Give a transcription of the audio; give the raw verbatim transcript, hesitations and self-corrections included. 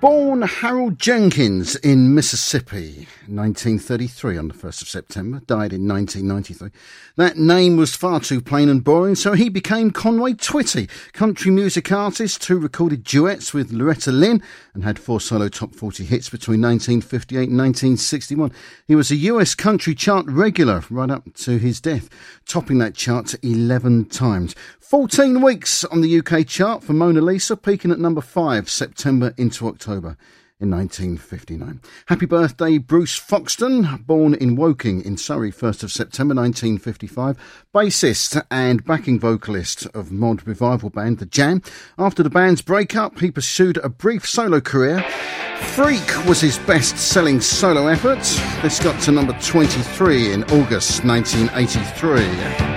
Born Harold Jenkins in Mississippi, nineteen thirty-three on the first of September, died in nineteen ninety-three. That name was far too plain and boring, so he became Conway Twitty, country music artist who recorded duets with Loretta Lynn and had four solo top forty hits between nineteen fifty-eight and nineteen sixty-one. He was a U S country chart regular right up to his death, topping that chart eleven times. fourteen weeks on the U K chart for Mona Lisa, peaking at number five, September into October in nineteen fifty-nine. Happy birthday, Bruce Foxton, born in Woking in Surrey, first of September nineteen fifty-five, bassist and backing vocalist of mod revival band The Jam. After the band's breakup, he pursued a brief solo career. Freak was his best-selling solo effort. This got to number twenty-three in August nineteen eighty-three.